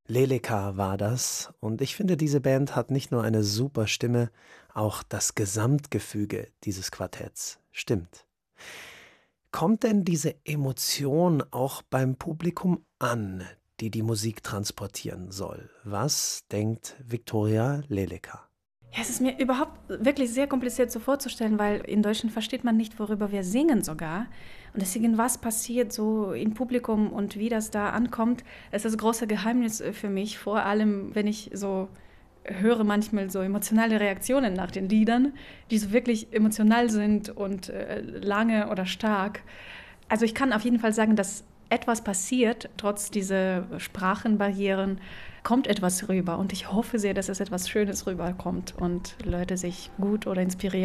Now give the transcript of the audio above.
Leleka war das. Und ich finde, diese Band hat nicht nur eine super Stimme, auch das Gesamtgefüge dieses Quartetts stimmt. Kommt denn diese Emotion auch beim Publikum an, die die Musik transportieren soll? Was denkt Viktoria Leleka? Ja, es ist mir überhaupt wirklich sehr kompliziert so vorzustellen, weil in Deutschland versteht man nicht, worüber wir singen sogar. Und deswegen, was passiert so im Publikum und wie das da ankommt, ist das große Geheimnis für mich. Vor allem, wenn ich so höre manchmal so emotionale Reaktionen nach den Liedern, die so wirklich emotional sind und lange oder stark. Also ich kann auf jeden Fall sagen, dass etwas passiert, trotz dieser Sprachenbarrieren, kommt etwas rüber. Und ich hoffe sehr, dass es etwas Schönes rüberkommt und Leute sich gut oder inspirieren